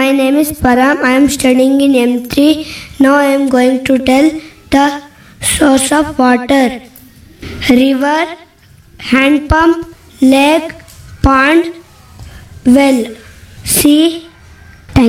My name is Param. I am studying in M3. Now I am going to tell the source of water. River, hand pump, lake, pond, well. Sea,